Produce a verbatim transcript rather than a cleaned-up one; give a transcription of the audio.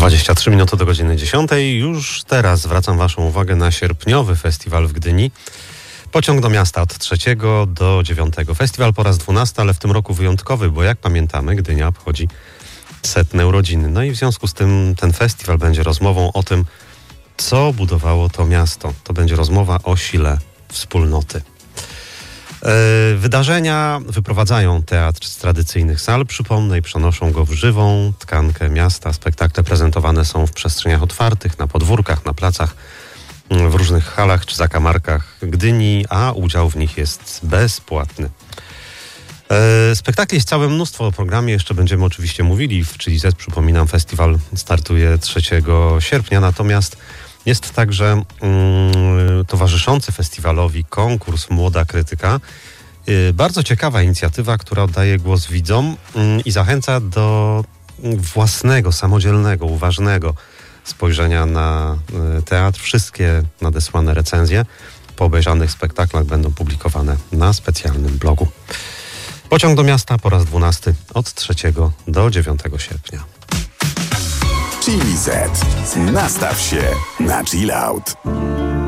dwadzieścia trzy minuty do godziny dziesiątej. Już teraz zwracam Waszą uwagę na sierpniowy festiwal w Gdyni. Pociąg do miasta od trzeciego do dziewiątego. Festiwal po raz dwunasty, ale w tym roku wyjątkowy, bo jak pamiętamy, Gdynia obchodzi setne urodziny. No i w związku z tym ten festiwal będzie rozmową o tym, co budowało to miasto. To będzie rozmowa o sile wspólnoty. Wydarzenia wyprowadzają teatr z tradycyjnych sal, przypomnę, i przenoszą go w żywą tkankę miasta. Spektakle prezentowane są w przestrzeniach otwartych, na podwórkach, na placach, w różnych halach czy zakamarkach Gdyni, a udział w nich jest bezpłatny. Spektakli jest całe mnóstwo. O programie jeszcze będziemy oczywiście mówili. W Chili Z, przypominam, festiwal startuje trzeciego sierpnia, natomiast jest także mm, towarzyszący festiwalowi konkurs Młoda Krytyka. Yy, bardzo ciekawa inicjatywa, która oddaje głos widzom yy, i zachęca do własnego, samodzielnego, uważnego spojrzenia na yy, teatr. Wszystkie nadesłane recenzje po obejrzanych spektaklach będą publikowane na specjalnym blogu. Pociąg do miasta po raz dwunasty od trzeciego do dziewiątego sierpnia. Chili Z. Nastaw się na chill out.